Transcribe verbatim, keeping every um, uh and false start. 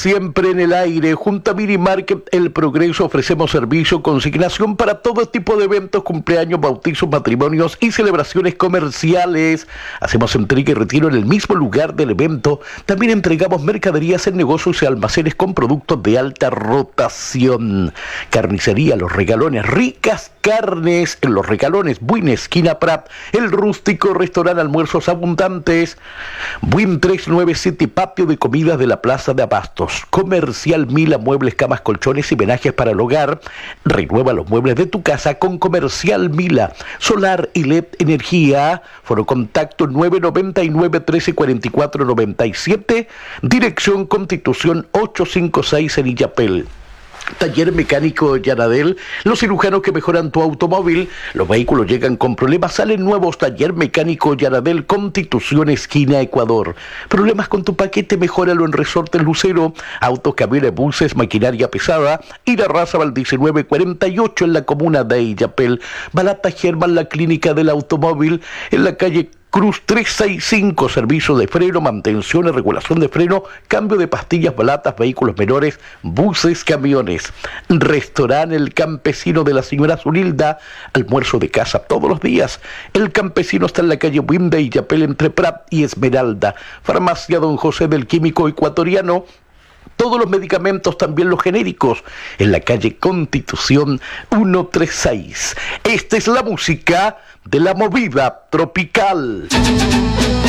Siempre en el aire, junto a Mini Market El Progreso ofrecemos servicio, consignación para todo tipo de eventos, cumpleaños, bautizos, matrimonios y celebraciones comerciales. Hacemos entrega y retiro en el mismo lugar del evento. También entregamos mercaderías en negocios y almacenes con productos de alta rotación. Carnicería Los Regalones, ricas carnes en Los Regalones, Buin, esquina Prat, El Rústico, restaurante, almuerzos abundantes. Buin trescientos noventa y siete, patio de comidas de la Plaza de Abastos. Comercial Mila, muebles, camas, colchones y menajes para el hogar. Renueva los muebles de tu casa con Comercial Mila. Solar y L E D Energía. Foro contacto nueve nueve nueve, trece, cuarenta y cuatro, noventa y siete. Dirección Constitución ochocientos cincuenta y seis en Illapel. Taller Mecánico Yanadel, los cirujanos que mejoran tu automóvil. Los vehículos llegan con problemas, salen nuevos. Taller Mecánico Yanadel, Constitución esquina Ecuador. Problemas con tu paquete, mejóralo en Resortes Lucero. Autos, camiones, buses, maquinaria pesada. Ir a Razabal diecinueve cuarenta y ocho en la comuna de Illapel. Balata Germán, la clínica del automóvil, en la calle Cruz trescientos sesenta y cinco, servicio de freno, mantención y regulación de freno, cambio de pastillas, balatas, vehículos menores, buses, camiones. Restaurante El Campesino de la señora Zunilda, almuerzo de casa todos los días. El Campesino está en la calle Wimbe y Yapel entre Prat y Esmeralda. Farmacia Don José del Químico Ecuatoriano. Todos los medicamentos, también los genéricos, en la calle Constitución ciento treinta y seis. Esta es la música de la movida tropical.